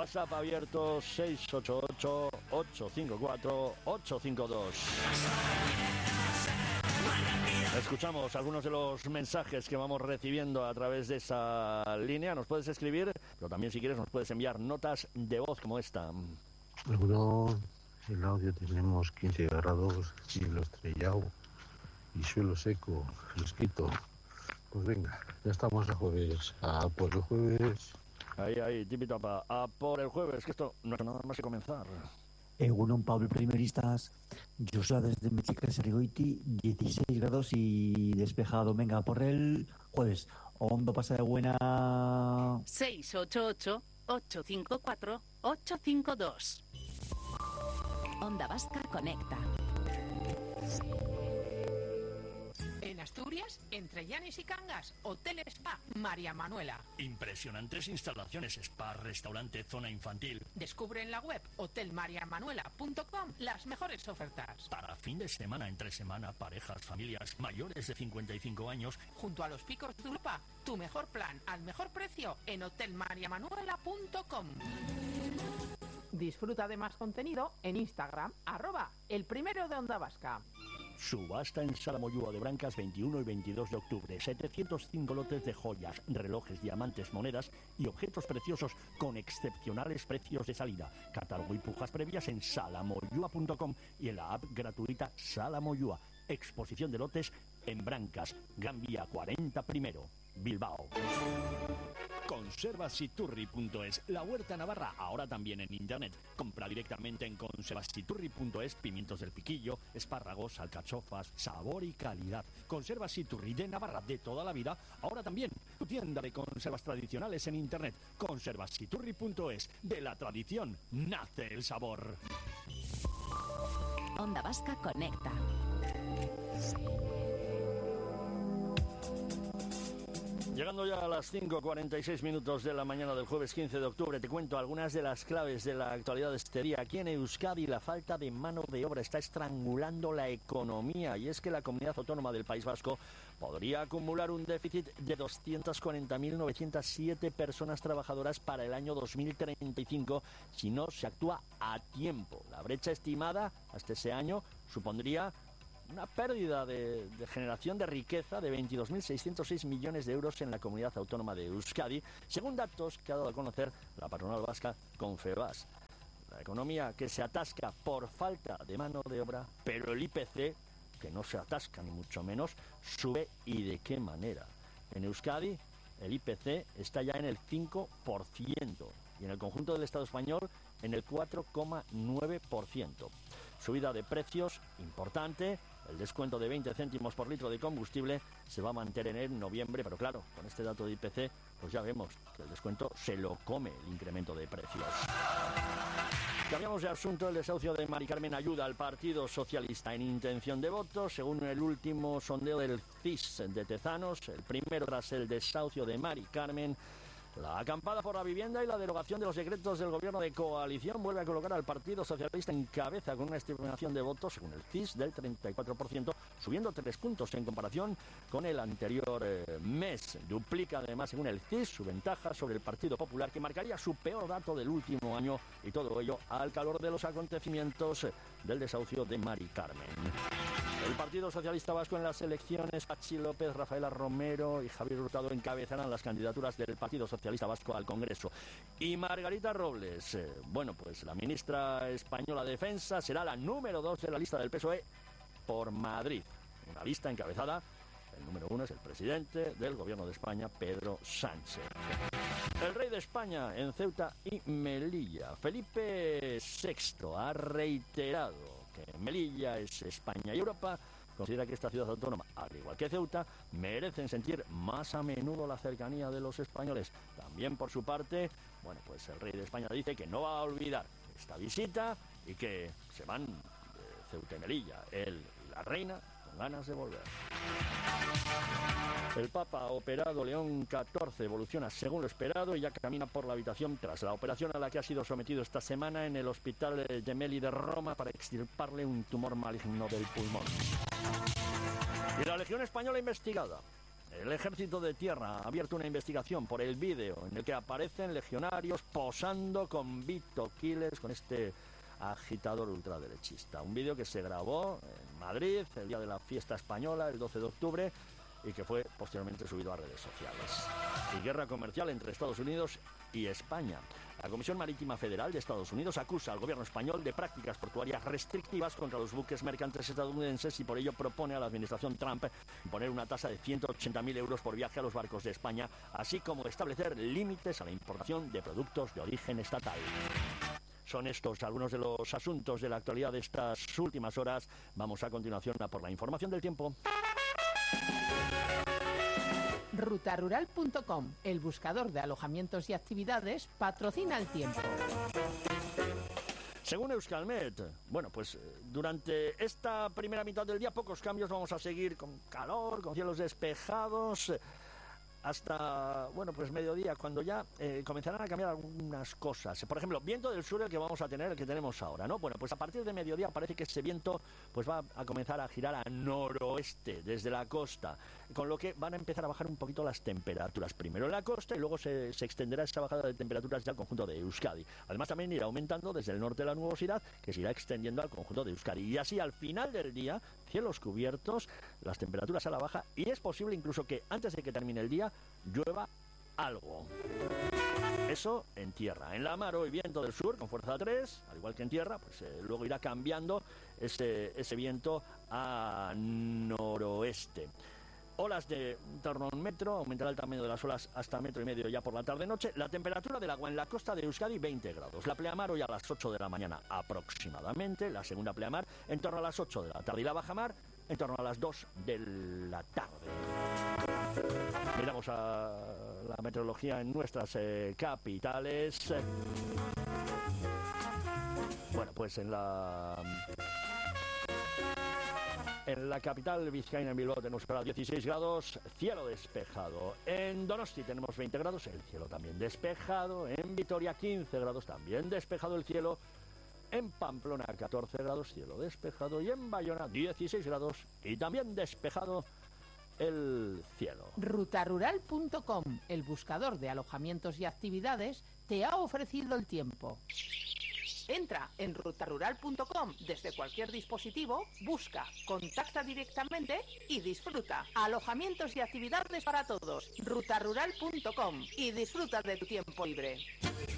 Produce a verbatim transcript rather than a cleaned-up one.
WhatsApp abierto seis ocho ocho, ocho cinco cuatro, ocho cinco dos. Escuchamos algunos de los mensajes que vamos recibiendo a través de esa línea. Nos puedes escribir, pero también si quieres nos puedes enviar notas de voz como esta. Bueno, el audio tenemos quince grados, cielo estrellado y suelo seco, fresquito. Pues venga, ya estamos a jueves, a por el jueves. Ahí, ahí, tipitapa, a por el jueves, que esto no es nada más que comenzar. Egunon, Pablo Primeristas, Joshua desde Mexica, Serigoiti, dieciséis grados y despejado. Venga, por el jueves. Hondo pasa de buena. seis ocho ocho, ocho cinco cuatro, ocho cinco dos. Onda Vasca Conecta. En Asturias, entre Llanes y Cangas, Hotel Spa María Manuela. Impresionantes instalaciones, spa, restaurante, zona infantil. Descubre en la web hotel maria manuela punto com las mejores ofertas. Para fin de semana, entre semana, parejas, familias mayores de cincuenta y cinco años. Junto a los Picos de Europa, tu mejor plan al mejor precio en hotel maria manuela punto com. Disfruta de más contenido en Instagram, arroba el primero de Onda Vasca. Subasta en Sala Moyúa de Brancas veintiuno y veintidós de octubre. setecientos cinco lotes de joyas, relojes, diamantes, monedas y objetos preciosos con excepcionales precios de salida. Catálogo y pujas previas en sala moyúa punto com y en la app gratuita Sala Moyúa. Exposición de lotes en Brancas, Gran Vía cuarenta primero, Bilbao. Conservasiturri punto es, la huerta navarra, ahora también en internet. Compra directamente en conservasiturri punto es pimientos del piquillo, espárragos, alcachofas, sabor y calidad. Conservasiturri de Navarra de toda la vida, ahora también tu tienda de conservas tradicionales en internet. Conservasiturri punto es, de la tradición nace el sabor. Onda Vasca Conecta. Llegando ya a las cinco cuarenta y seis minutos de la mañana del jueves quince de octubre, te cuento algunas de las claves de la actualidad de este día. Aquí en Euskadi la falta de mano de obra está estrangulando la economía, y es que la comunidad autónoma del País Vasco podría acumular un déficit de doscientas cuarenta mil novecientas siete personas trabajadoras para el año dos mil treinta y cinco si no se actúa a tiempo. La brecha estimada hasta ese año supondría una pérdida de, de generación de riqueza de veintidós mil seiscientos seis millones de euros en la comunidad autónoma de Euskadi, según datos que ha dado a conocer la patronal vasca Confebask. La economía que se atasca por falta de mano de obra, pero el I P C, que no se atasca ni mucho menos, sube. ¿Y de qué manera? En Euskadi el I P C está ya en el cinco por ciento y en el conjunto del Estado español en el cuatro coma nueve por ciento. Subida de precios importante. El descuento de veinte céntimos por litro de combustible se va a mantener en noviembre, pero claro, con este dato de I P C, pues ya vemos que el descuento se lo come el incremento de precios. Cambiamos de asunto. El desahucio de Mari Carmen ayuda al Partido Socialista en intención de voto. Según el último sondeo del C I S de Tezanos, el primero tras el desahucio de Mari Carmen, la acampada por la vivienda y la derogación de los decretos del gobierno de coalición vuelve a colocar al Partido Socialista en cabeza con una estimación de votos, según el C I S, del treinta y cuatro por ciento, subiendo tres puntos en comparación con el anterior eh, mes. Duplica además, según el C I S, su ventaja sobre el Partido Popular, que marcaría su peor dato del último año, y todo ello al calor de los acontecimientos eh, del desahucio de Mari Carmen. El Partido Socialista Vasco en las elecciones, Patxi López, Rafaela Romero y Javier Hurtado encabezarán las candidaturas del Partido Socialista Vasco al Congreso. Y Margarita Robles, eh, bueno, pues la ministra española de Defensa será la número dos de la lista del P S O E por Madrid. Una lista encabezada, el número uno es el presidente del Gobierno de España, Pedro Sánchez. El rey de España en Ceuta y Melilla, Felipe sexto, ha reiterado que Melilla es España y Europa. Considera que esta ciudad autónoma, al igual que Ceuta, merecen sentir más a menudo la cercanía de los españoles. También, por su parte, bueno, pues el rey de España dice que no va a olvidar esta visita y que se van de Ceuta y Melilla, él y la reina, con ganas de volver. El Papa operado León catorce evoluciona según lo esperado y ya camina por la habitación tras la operación a la que ha sido sometido esta semana en el Hospital Gemelli de Roma para extirparle un tumor maligno del pulmón. Y la Legión Española investigada El Ejército de Tierra ha abierto una investigación por el vídeo en el que aparecen legionarios posando con Vito Quiles, con este agitador ultraderechista. Un vídeo que se grabó en Madrid el día de la fiesta española, el doce de octubre, y que fue posteriormente subido a redes sociales. Y guerra comercial entre Estados Unidos y España. La Comisión Marítima Federal de Estados Unidos acusa al gobierno español de prácticas portuarias restrictivas contra los buques mercantes estadounidenses y por ello propone a la administración Trump poner una tasa de ciento ochenta mil euros por viaje a los barcos de España, así como establecer límites a la importación de productos de origen estatal. Son estos algunos de los asuntos de la actualidad de estas últimas horas. Vamos a continuación a por la información del tiempo. ruta rural punto com, el buscador de alojamientos y actividades, patrocina el tiempo. Según Euskalmet, bueno, pues durante esta primera mitad del día pocos cambios, vamos a seguir con calor, con cielos despejados, hasta, bueno, pues mediodía, cuando ya eh, comenzarán a cambiar algunas cosas. Por ejemplo, viento del sur, el que vamos a tener, el que tenemos ahora, ¿no? Bueno, pues a partir de mediodía parece que ese viento pues va a comenzar a girar a noroeste, desde la costa, con lo que van a empezar a bajar un poquito las temperaturas, primero en la costa y luego se, se extenderá esa bajada de temperaturas ya al conjunto de Euskadi. Además también irá aumentando desde el norte de la nubosidad, que se irá extendiendo al conjunto de Euskadi. Y así al final del día, cielos cubiertos, las temperaturas a la baja, y es posible incluso que antes de que termine el día llueva algo. Eso en tierra. En la mar hoy viento del sur con fuerza tres, al igual que en tierra, pues eh, luego irá cambiando ese, ese viento a noroeste. Olas de en torno a un metro, aumentará el tamaño de las olas hasta metro y medio ya por la tarde-noche. La temperatura del agua en la costa de Euskadi, veinte grados. La pleamar hoy a las ocho de la mañana aproximadamente. La segunda pleamar en torno a las ocho de la tarde. Y la bajamar en torno a las dos de la tarde. Miramos a la meteorología en nuestras eh, capitales. Bueno, pues en la... En la capital vizcaína, en Bilbao, tenemos para dieciséis grados, cielo despejado. En Donosti tenemos veinte grados, el cielo también despejado. En Vitoria, quince grados, también despejado el cielo. En Pamplona, catorce grados, cielo despejado. Y en Bayona, dieciséis grados y también despejado el cielo. ruta rural punto com, el buscador de alojamientos y actividades, te ha ofrecido el tiempo. Entra en ruta rural punto com desde cualquier dispositivo, busca, contacta directamente y disfruta. Alojamientos y actividades para todos. ruta rural punto com y disfruta de tu tiempo libre.